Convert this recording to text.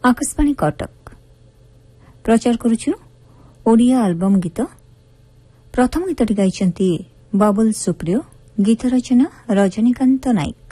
आकाशवाणी कटक प्रचार करुछु ओडिया आल्बम गीत। प्रथम गीतटी गाइछन्ति बाबुल सुप्रियो, गीत रचना रजनीकांत नाइक।